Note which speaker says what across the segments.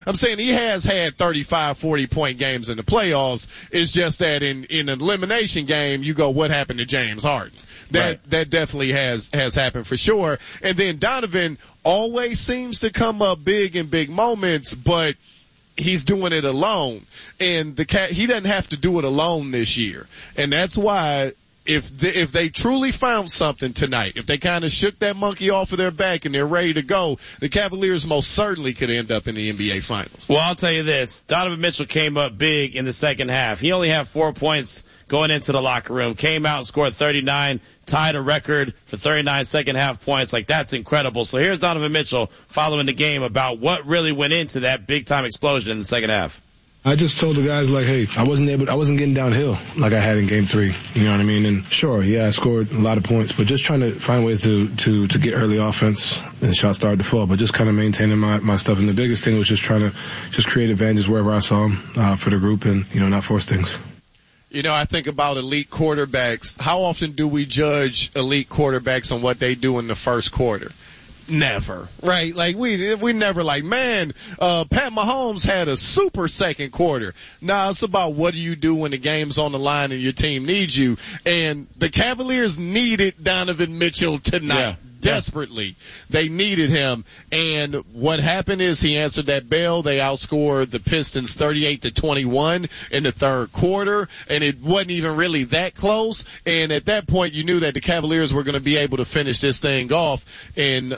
Speaker 1: I'm saying he has had 35, 40-point games in the playoffs. It's just that in an elimination game, you go, what happened to James Harden? That definitely has happened for sure. And then Donovan always seems to come up big in big moments, but he's doing it alone. And he doesn't have to do it alone this year. And that's why if they truly found something tonight, if they kind of shook that monkey off of their back and they're ready to go, the Cavaliers most certainly could end up in the NBA Finals.
Speaker 2: Well, I'll tell you this. Donovan Mitchell came up big in the second half. He only had 4 points going into the locker room, came out and scored 39, tied a record for 39 second half points. Like, that's incredible. So here's Donovan Mitchell following the game about what really went into that big time explosion in the second half.
Speaker 3: I just told the guys, like, hey, I wasn't getting downhill like I had in game 3. You know what I mean? And sure, yeah, I scored a lot of points, but just trying to find ways to get early offense, and shots started to fall, but just kind of maintaining my stuff. And the biggest thing was just trying to just create advantages wherever I saw them, for the group and, not force things.
Speaker 1: I think about elite quarterbacks. How often do we judge elite quarterbacks on what they do in the first quarter? Never, right? Like we never like, man, Pat Mahomes had a super second quarter. Nah, it's about what do you do when the game's on the line and your team needs you. And the Cavaliers needed Donovan Mitchell tonight. Yeah. Desperately. They needed him. And what happened is he answered that bell. They outscored the Pistons 38-21 in the third quarter. And it wasn't even really that close. And at that point, you knew that the Cavaliers were going to be able to finish this thing off and,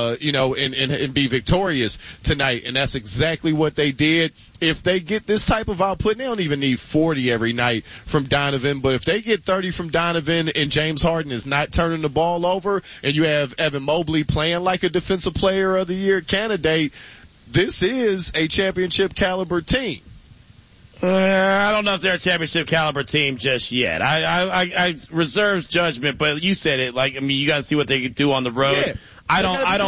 Speaker 1: and be victorious tonight. And that's exactly what they did. If they get this type of output, they don't even need 40 every night from Donovan, but if they get 30 from Donovan and James Harden is not turning the ball over and you have Evan Mobley playing like a defensive player of the year candidate, this is a championship caliber team.
Speaker 2: I don't know if they're a championship caliber team just yet. I reserve judgment, but you said it. Like, I mean, you got to see what they can do on the road.
Speaker 1: Yeah, I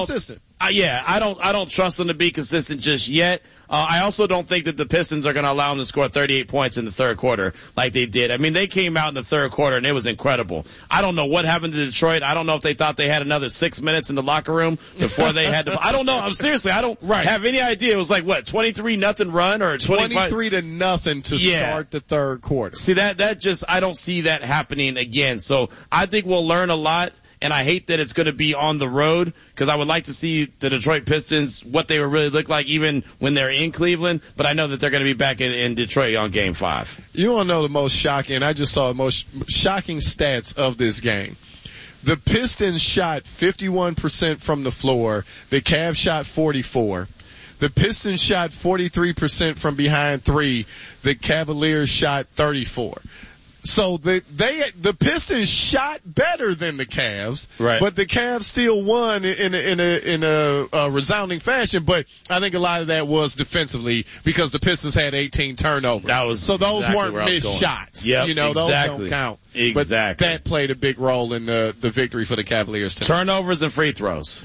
Speaker 2: don't trust them to be consistent just yet. I also don't think that the Pistons are going to allow them to score 38 points in the third quarter like they did. I mean, they came out in the third quarter and it was incredible. I don't know what happened to Detroit. I don't know if they thought they had another 6 minutes in the locker room before they had to. I don't know. I don't have any idea. It was like what, 23-0 run or
Speaker 1: 23-0 to start the third quarter.
Speaker 2: See that just I don't see that happening again. So I think we'll learn a lot. And I hate that it's going to be on the road because I would like to see the Detroit Pistons, what they would really look like even when they're in Cleveland. But I know that they're going to be back in Detroit on Game 5.
Speaker 1: You want to know the most shocking? I just saw the most shocking stats of this game. The Pistons shot 51% from the floor. The Cavs shot 44%. The Pistons shot 43% from behind 3. The Cavaliers shot 34%. So the Pistons shot better than the Cavs, right? But the Cavs still won in a resounding fashion. But I think a lot of that was defensively because the Pistons had 18 turnovers. Those weren't missed shots.
Speaker 2: Yep,
Speaker 1: those don't count.
Speaker 2: Exactly.
Speaker 1: But that played a big role in the victory for the Cavaliers tonight.
Speaker 2: Turnovers and free throws.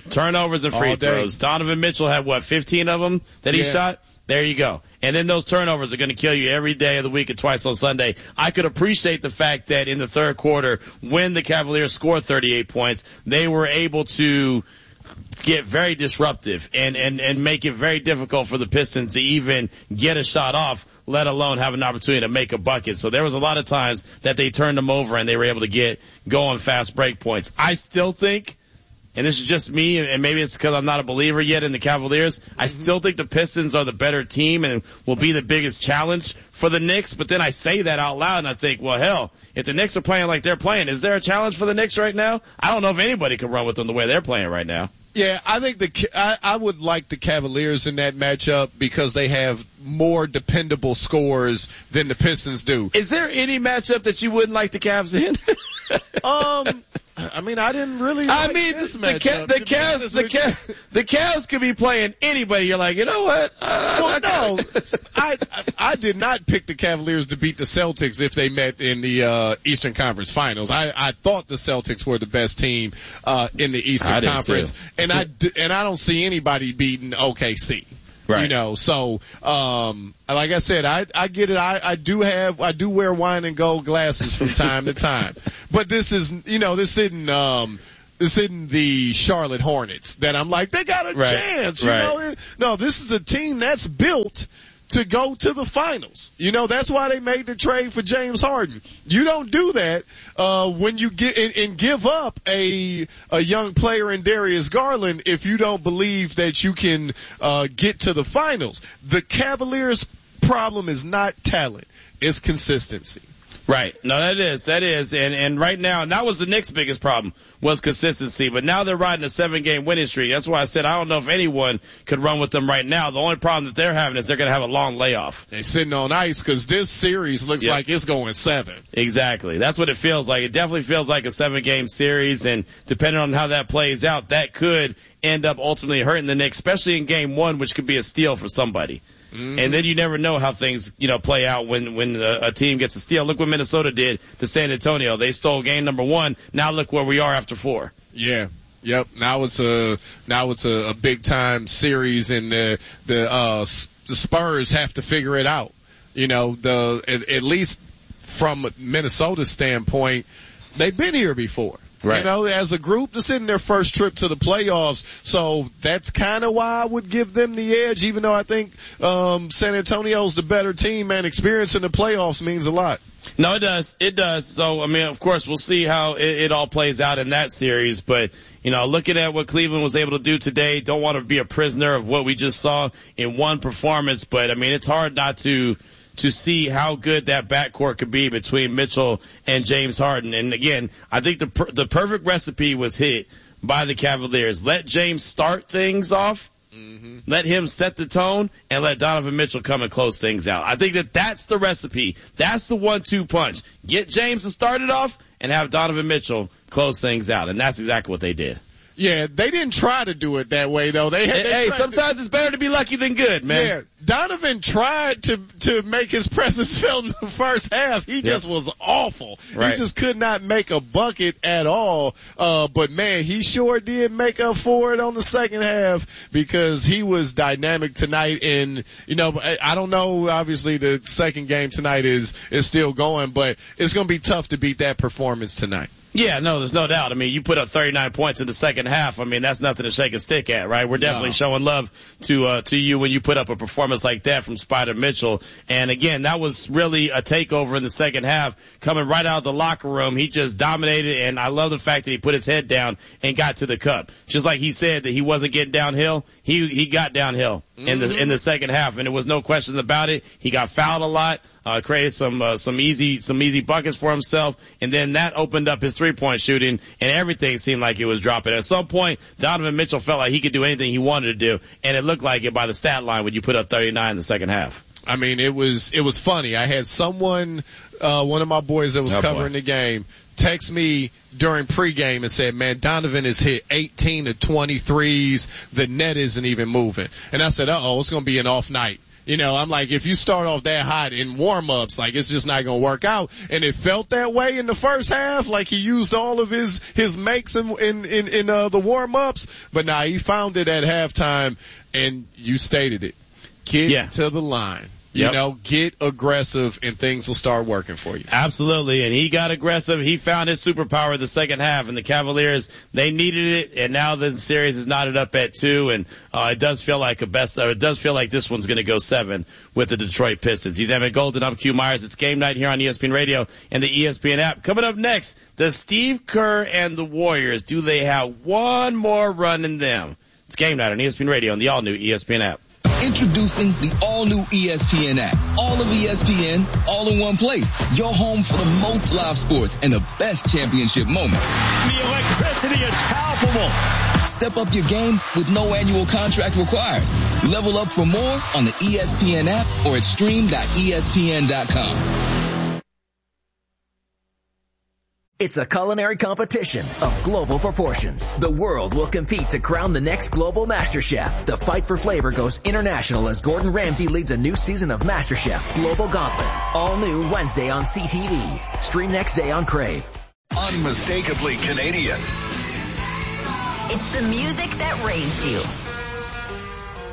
Speaker 2: Donovan Mitchell had 15 of them that he shot? There you go. And then those turnovers are going to kill you every day of the week and twice on Sunday. I could appreciate the fact that in the third quarter, when the Cavaliers scored 38 points, they were able to get very disruptive and make it very difficult for the Pistons to even get a shot off, let alone have an opportunity to make a bucket. So there was a lot of times that they turned them over and they were able to get going fast break points. I still think, and this is just me, and maybe it's because I'm not a believer yet in the Cavaliers, I still think the Pistons are the better team and will be the biggest challenge for the Knicks. But then I say that out loud and I think, well, hell, if the Knicks are playing like they're playing, is there a challenge for the Knicks right now? I don't know if anybody can run with them the way they're playing right now.
Speaker 1: Yeah, I think I would like the Cavaliers in that matchup because they have more dependable scores than the Pistons do.
Speaker 2: Is there any matchup that you wouldn't like the Cavs in?
Speaker 1: I mean, I didn't really like this matchup.
Speaker 2: The Cavs could be playing anybody. You're like, you know what?
Speaker 1: I did not pick the Cavaliers to beat the Celtics if they met in the Eastern Conference Finals. I thought the Celtics were the best team in the Eastern Conference, and I don't see anybody beating OKC. Right. So, like I said, I get it. I do wear wine and gold glasses from time to time. But this isn't, the Charlotte Hornets that I'm like, they got a chance. You know? No, this is a team that's built to go to the finals. You know, that's why they made the trade for James Harden. You don't do that, when you get and give up a young player in Darius Garland if you don't believe that you can, get to the finals. The Cavaliers' problem is not talent. It's consistency.
Speaker 2: Right. No, that is. And right now, and that was the Knicks' biggest problem, was consistency. But now they're riding a 7-game winning streak. That's why I said I don't know if anyone could run with them right now. The only problem that they're having is they're going to have a long layoff.
Speaker 1: They're sitting on ice because this series looks like it's going 7.
Speaker 2: Exactly. That's what it feels like. It definitely feels like a 7-game series, and depending on how that plays out, that could end up ultimately hurting the Knicks, especially in game 1, which could be a steal for somebody. Mm-hmm. And then you never know how things, play out when a team gets a steal. Look what Minnesota did to San Antonio. They stole game number 1. Now look where we are after 4.
Speaker 1: Yeah. Yep. Now it's a big time series, and the Spurs have to figure it out. At least from Minnesota's standpoint, they've been here before. Right. As a group, this isn't their first trip to the playoffs, so that's kind of why I would give them the edge, even though I think San Antonio's the better team, and experience in the playoffs means a lot.
Speaker 2: No, it does. It does. So, of course, we'll see how it all plays out in that series, but, looking at what Cleveland was able to do today, don't want to be a prisoner of what we just saw in one performance, but, it's hard not to see how good that backcourt could be between Mitchell and James Harden. And again, I think the perfect recipe was hit by the Cavaliers. Let James start things off. Mm-hmm. Let him set the tone, and let Donovan Mitchell come and close things out. I think that's the recipe. That's the 1-2 punch. Get James to start it off and have Donovan Mitchell close things out. And that's exactly what they did.
Speaker 1: Yeah, they didn't try to do it that way though.
Speaker 2: Sometimes it's better to be lucky than good, man. Yeah,
Speaker 1: Donovan tried to make his presence felt in the first half. He just was awful. Right. He just could not make a bucket at all. But man, he sure did make up for it on the second half because he was dynamic tonight. And I don't know. Obviously, the second game tonight is still going, but it's going to be tough to beat that performance tonight.
Speaker 2: Yeah, no, there's no doubt. You put up 39 points in the second half. That's nothing to shake a stick at, right? We're definitely showing love to you when you put up a performance like that from Spider Mitchell. And again, that was really a takeover in the second half. Coming right out of the locker room, he just dominated, and I love the fact that he put his head down and got to the cup. Just like he said that he wasn't getting downhill, he got downhill in the second half, and there was no questions about it. He got fouled a lot. Created some easy buckets for himself, and then that opened up his 3-point shooting, and everything seemed like it was dropping. At some point, Donovan Mitchell felt like he could do anything he wanted to do, and it looked like it by the stat line when you put up 39 in the second half.
Speaker 1: It was funny. I had someone, one of my boys that was covering the game, text me during pregame and said, man, Donovan has hit 18 to 23s. The net isn't even moving. And I said, it's going to be an off night. I'm like, if you start off that hot in warm-ups, it's just not going to work out. And it felt that way in the first half, like he used all of his makes in the warm-ups. But now he found it at halftime, and you stated it. Get to the line. Get aggressive and things will start working for you.
Speaker 2: Absolutely. And he got aggressive. He found his superpower in the second half, and the Cavaliers, they needed it, and now the series is knotted up at 2, and it does feel like this one's going to go 7 with the Detroit Pistons. He's Evan Golden. I'm Q Myers. It's game night here on ESPN Radio and the ESPN app. Coming up next, does Steve Kerr and the Warriors, do they have one more run in them? It's game night on ESPN Radio and the all-new ESPN app.
Speaker 4: Introducing the all-new ESPN app. All of ESPN, all in one place. Your home for the most live sports and the best championship moments.
Speaker 5: The electricity is palpable.
Speaker 4: Step up your game with no annual contract required. Level up for more on the ESPN app or at stream.espn.com.
Speaker 6: It's a culinary competition of global proportions. The world will compete to crown the next global master chef. The fight for flavor goes international as Gordon Ramsay leads a new season of MasterChef Global Gauntlet. All new Wednesday on CTV. Stream next day on Crave.
Speaker 7: Unmistakably Canadian.
Speaker 8: It's the music that raised you.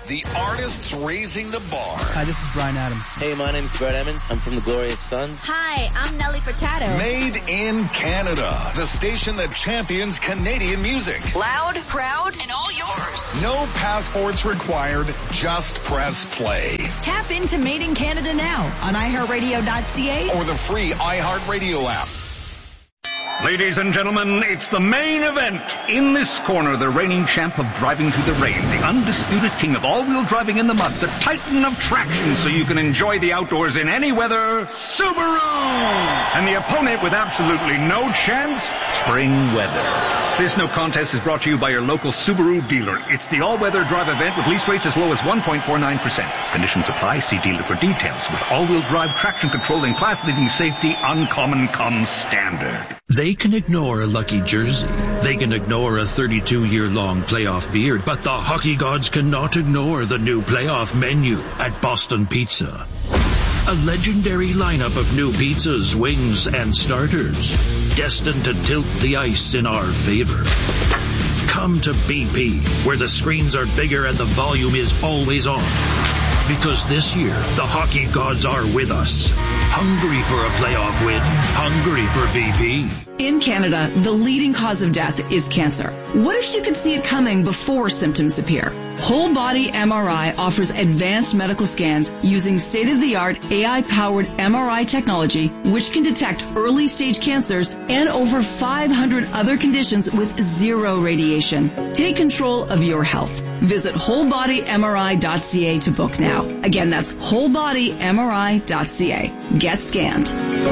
Speaker 7: The artists raising the bar.
Speaker 8: Hi, this is Bryan Adams.
Speaker 9: Hey, my name's Brett Emmons. I'm from the Glorious Sons.
Speaker 10: Hi, I'm Nelly Furtado.
Speaker 7: Made in Canada. The station that champions Canadian music.
Speaker 10: Loud, proud, and all yours.
Speaker 7: No passports required. Just press play.
Speaker 11: Tap into Made in Canada now on iHeartRadio.ca
Speaker 7: or the free iHeartRadio app.
Speaker 12: Ladies and gentlemen, it's the main event. In this corner, the reigning champ of driving through the rain, the undisputed king of all-wheel driving in the mud, the titan of traction so you can enjoy the outdoors in any weather, Subaru! And the opponent with absolutely no chance, spring weather. This no contest is brought to you by your local Subaru dealer. It's the all-weather drive event with lease rates as low as 1.49%. Conditions apply. See dealer for details. With all-wheel drive, traction control, and class-leading safety, uncommon comes standard.
Speaker 13: They can ignore a lucky jersey. They can ignore a 32-year-long playoff beard. But the hockey gods cannot ignore the new playoff menu at Boston Pizza. A legendary lineup of new pizzas, wings, and starters, destined to tilt the ice in our favor. Come to BP, where the screens are bigger and the volume is always on. Because this year, the hockey gods are with us. Hungry for a playoff win. Hungry for BP.
Speaker 11: In Canada, the leading cause of death is cancer. What if you could see it coming before symptoms appear? Whole Body MRI offers advanced medical scans using state-of-the-art AI-powered MRI technology, which can detect early-stage cancers and over 500 other conditions with zero radiation. Take control of your health. Visit wholebodymri.ca to book now. Again, that's wholebodymri.ca. Get scanned.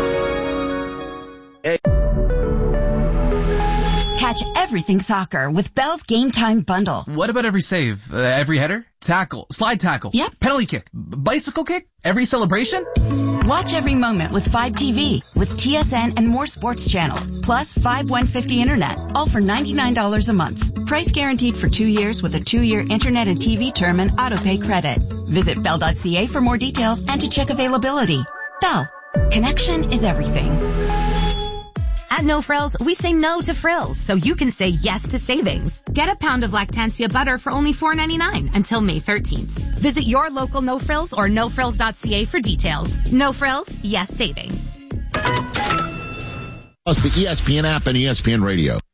Speaker 14: Catch everything soccer with Bell's Game Time Bundle.
Speaker 8: What about every save? Every header? Tackle? Slide tackle?
Speaker 14: Yep.
Speaker 8: Penalty kick? Bicycle kick? Every celebration?
Speaker 14: Watch every moment with 5TV, with TSN and more sports channels, plus 5150 internet, all for $99 a month. Price guaranteed for 2 years with a 2-year internet and TV term and autopay credit. Visit Bell.ca for more details and to check availability. Bell. Connection is everything.
Speaker 15: At No Frills, we say no to frills, so you can say yes to savings. Get a pound of Lactantia butter for only $4.99 until May 13th. Visit your local No Frills or nofrills.ca for details. No Frills, yes savings.
Speaker 16: Plus the ESPN app and ESPN Radio.